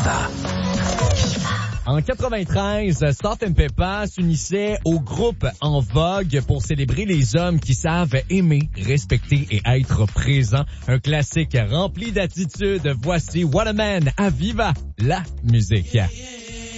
Viva. En 93, Salt and Peppa s'unissait au groupe En Vogue pour célébrer les hommes qui savent aimer, respecter et être présents. Un classique rempli d'attitude. Voici What a Man à Viva, la musique.